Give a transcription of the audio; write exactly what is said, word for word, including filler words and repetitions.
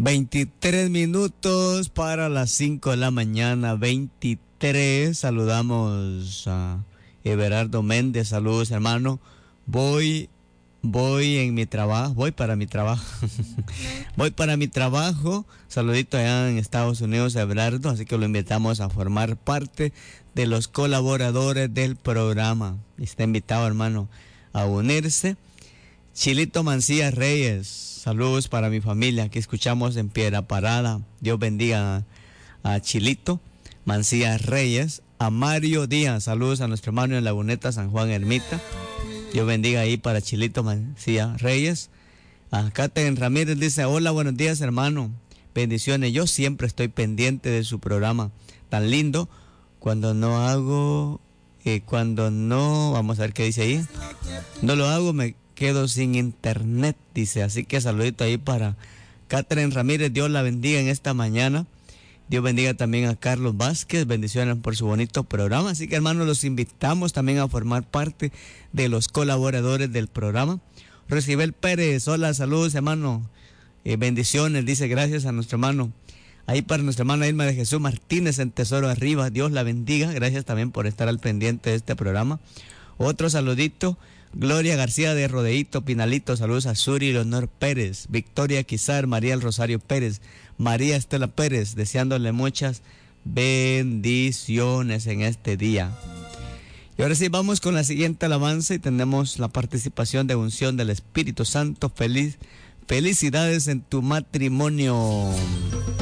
veintitrés minutos para las cinco de la mañana, veintitrés. Saludamos a Everardo Méndez, saludos hermano. Voy, voy en mi trabajo, voy para mi trabajo. voy para mi trabajo. Saludito allá en Estados Unidos, Everardo, así que lo invitamos a formar parte de los colaboradores del programa. Está invitado, hermano, a unirse. Chilito Mancilla Reyes, saludos para mi familia, que escuchamos en Piedra Parada. Dios bendiga a, a Chilito Mancilla Reyes. A Mario Díaz, saludos a nuestro hermano en Laguneta, San Juan Ermita. Dios bendiga ahí para Chilito Mancilla Reyes. A Catherine Ramírez dice, hola, buenos días hermano, bendiciones. Yo siempre estoy pendiente de su programa tan lindo. Cuando no hago, eh, cuando no, vamos a ver qué dice ahí. No lo hago, me quedo sin internet, dice. Así que saludito ahí para Catherine Ramírez. Dios la bendiga en esta mañana. Dios bendiga también a Carlos Vázquez. Bendiciones por su bonito programa. Así que hermanos, los invitamos también a formar parte de los colaboradores del programa. Rocibel Pérez, hola, saludos hermano. Eh, bendiciones, dice, gracias a nuestro hermano. Ahí para nuestra hermana Irma de Jesús Martínez en Tesoro Arriba. Dios la bendiga. Gracias también por estar al pendiente de este programa. Otro saludito. Gloria García de Rodeito, Pinalito, saludos a Suri Leonor Pérez, Victoria Quizar, María el Rosario Pérez, María Estela Pérez, deseándole muchas bendiciones en este día. Y ahora sí, vamos con la siguiente alabanza y tenemos la participación de unción del Espíritu Santo. Feliz, felicidades en tu matrimonio.